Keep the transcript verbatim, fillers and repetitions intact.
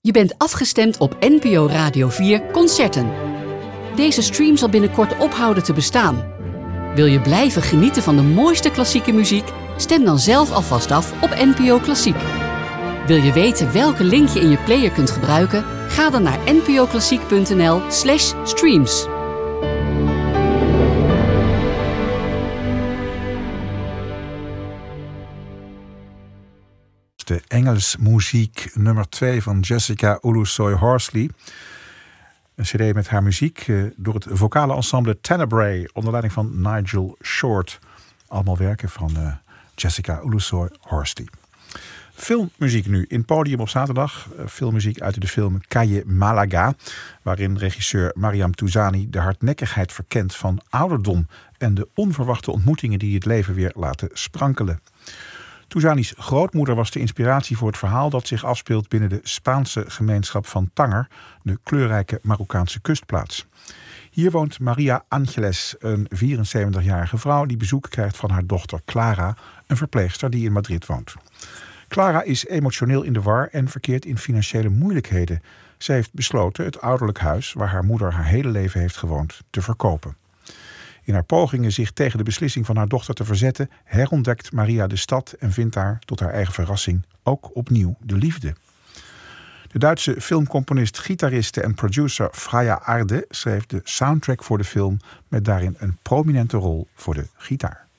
Je bent afgestemd op N P O Radio vier Concerten. Deze stream zal binnenkort ophouden te bestaan. Wil je blijven genieten van de mooiste klassieke muziek? Stem dan zelf alvast af op N P O Klassiek. Wil je weten welke link je in je player kunt gebruiken? Ga dan naar npoklassiek.nl slash streams. De Engelsmuziek nummer twee van Jessica Ulusoy-Horsley. Een cd met haar muziek uh, door het vocale ensemble Tenebrae onder leiding van Nigel Short. Allemaal werken van uh, Jessica Ulusoy-Horsley. Filmmuziek nu in Podium op zaterdag. Uh, filmmuziek uit de film Calle Malaga, waarin regisseur Mariam Touzani de hardnekkigheid verkent van ouderdom en de onverwachte ontmoetingen die het leven weer laten sprankelen. Touzani's grootmoeder was de inspiratie voor het verhaal dat zich afspeelt binnen de Spaanse gemeenschap van Tanger, de kleurrijke Marokkaanse kustplaats. Hier woont Maria Angeles, een vierenzeventigjarige vrouw die bezoek krijgt van haar dochter Clara, een verpleegster die in Madrid woont. Clara is emotioneel in de war en verkeert in financiële moeilijkheden. Zij heeft besloten het ouderlijk huis, waar haar moeder haar hele leven heeft gewoond, te verkopen. In haar pogingen zich tegen de beslissing van haar dochter te verzetten, herontdekt Maria de stad en vindt daar, tot haar eigen verrassing, ook opnieuw de liefde. De Duitse filmcomponist, gitariste en producer Freya Arde schreef de soundtrack voor de film met daarin een prominente rol voor de gitaar.